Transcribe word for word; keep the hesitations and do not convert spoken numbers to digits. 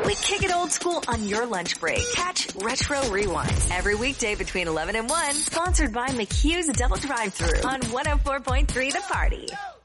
We kick it old school on your lunch break. Catch Retro Rewind every weekday between eleven and one. Sponsored by McHugh's Double Drive-Thru on one oh four point three The Party.